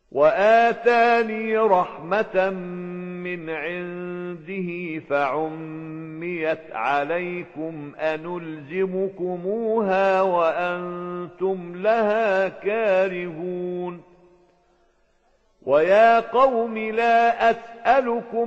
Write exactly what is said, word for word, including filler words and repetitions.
وآتاني رحمة من عنده فعميت عليكم أنلزمكموها وأنتم لها كارهون. ويا قوم لا أسألكم